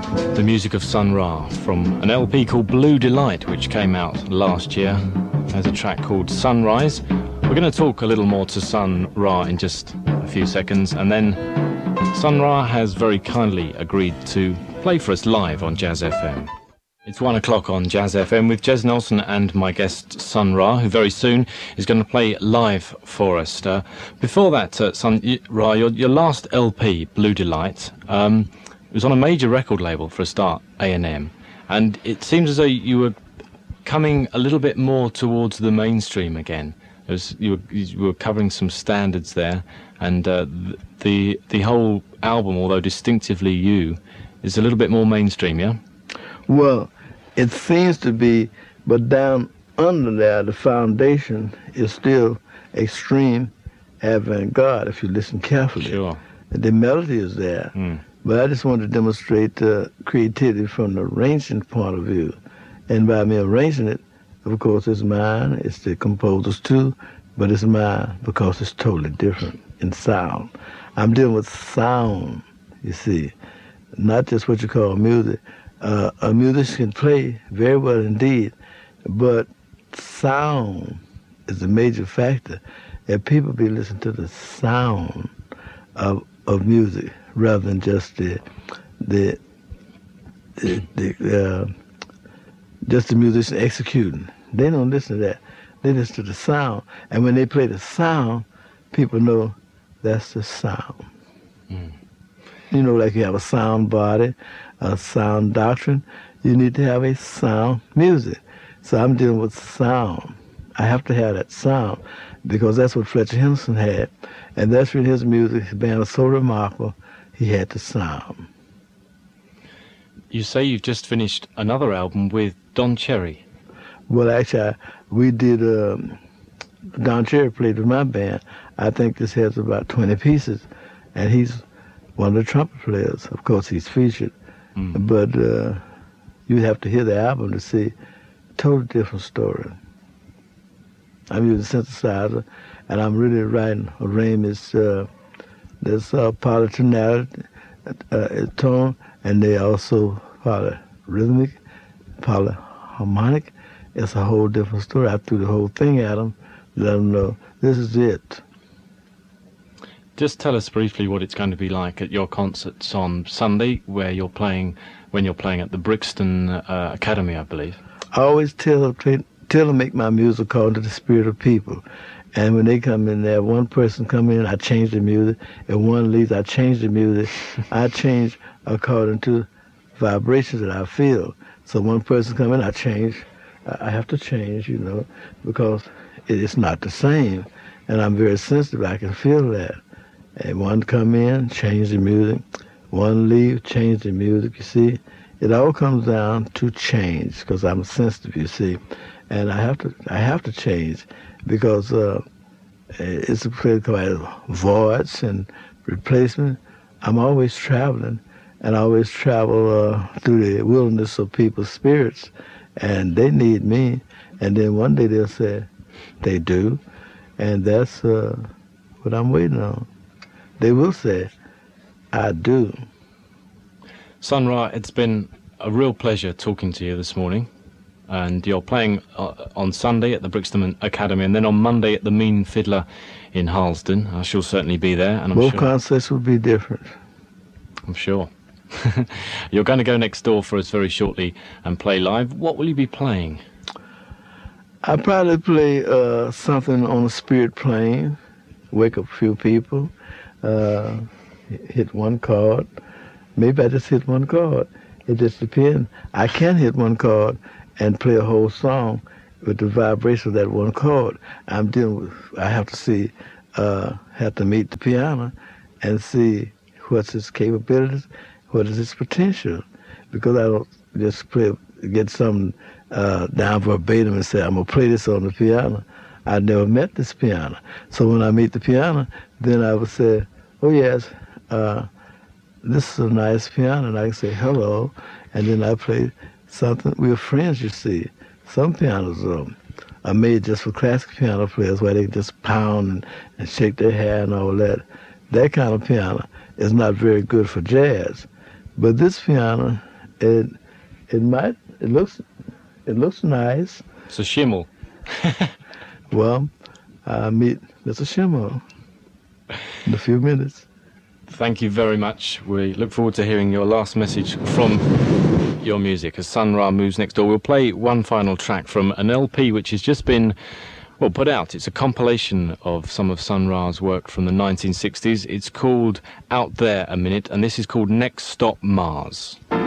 The music of Sun Ra from an LP called Blue Delight, which came out last year. There's a track called Sunrise. We're going to talk a little more to Sun Ra in just a few seconds, and then Sun Ra has very kindly agreed to play for us live on Jazz FM. It's 1 o'clock on Jazz FM with Jez Nelson and my guest Sun Ra, who very soon is going to play live for us. Before that, Sun Ra, your last LP, Blue Delight, it was on a major record label for a start, A&M, and it seems as though you were coming a little bit more towards the mainstream again. You were covering some standards there, and the whole album, although distinctively you, is a little bit more mainstream, yeah? Well, it seems to be, but down under there, the foundation is still extreme avant-garde, if you listen carefully. Sure. The melody is there. But I just want to demonstrate creativity from the arranging point of view. And by me arranging it, of course, it's mine, it's the composer's too, but it's mine because it's totally different in sound. I'm dealing with sound, you see, not just what you call music. A musician can play very well indeed, but sound is a major factor. And people be listening to the sound of music rather than just just the musician executing. They don't listen to that. They listen to the sound. And when they play the sound, people know that's the sound. You know, like you have a sound body, a sound doctrine, you need to have a sound music. So I'm dealing with sound. I have to have that sound because that's what Fletcher Henderson had. And that's when his music, his band was so remarkable, he had the sound. You say you've just finished another album with Don Cherry. Well, actually, we did, Don Cherry played with my band. I think this has about 20 pieces, and he's one of the trumpet players. Of course, he's featured. But you have to hear the album to see a totally different story. I'm using synthesizer, and I'm really writing arrangements. There's polytonality, tone, and they also polyrhythmic, polyharmonic. It's a whole different story. I threw the whole thing at them, let them know this is it. Just tell us briefly what it's going to be like at your concerts on Sunday, when you're playing at the Brixton Academy, I believe. I always tell them make my music according to the spirit of people. And when they come in there, one person come in, I change the music. If one leaves, I change the music. I change according to vibrations that I feel. So one person come in, I change. I have to change, you know, because it's not the same. And I'm very sensitive. I can feel that. And one come in, change the music. One leave, change the music, you see. It all comes down to change because I'm sensitive, you see. And I have to change because it's a place called voids and replacement. I'm always traveling, and I always travel through the wilderness of people's spirits, and they need me. And then one day they'll say, they do, and that's what I'm waiting on. They will say, I do. Sun Ra, it's been a real pleasure talking to you this morning. And you're playing on Sunday at the Brixton Academy, and then on Monday at the Mean Fiddler in Harlesden. I shall certainly be there. And both concerts will be different. I'm sure. You're going to go next door for us very shortly and play live. What will you be playing? I'll probably play something on the spirit plane, wake up a few people, hit one chord. Maybe I just hit one chord. It just depends. I can hit one chord and play a whole song with the vibration of that one chord. I'm dealing with, I have to see, have to meet the piano and see what's its capabilities, what is its potential. Because I don't just get something down verbatim and say, I'm going to play this on the piano. I never met this piano. So when I meet the piano, then I would say, oh yes, this is a nice piano, and I can say hello, and then I play something. We're friends, you see. Some pianos are made just for classical piano players where they can just pound and shake their hair and all that. That kind of piano is not very good for jazz. But this piano it looks nice. It's a Schimmel. Well, I'll meet Mr. Schimmel in a few minutes. Thank you very much. We look forward to hearing your last message from your music as Sun Ra moves next door. We'll play one final track from an LP which has just been put out. It's a compilation of some of Sun Ra's work from the 1960s. It's called Out There a Minute, and this is called Next Stop Mars.